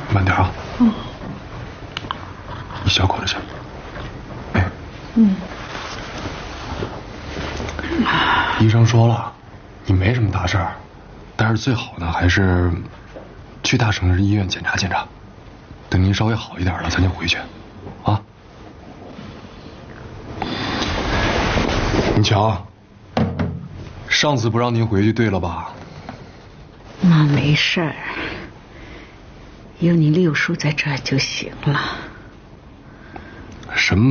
慢点啊。 嗯。 一小口就行。哎。医生说了，你没什么大事儿，但是最好呢还是去大城市医院检查检查，等您稍微好一点了咱就回去，啊。你瞧，上次不让您回去，对了吧？ 那没事儿，有你六叔在这儿就行了。 什么？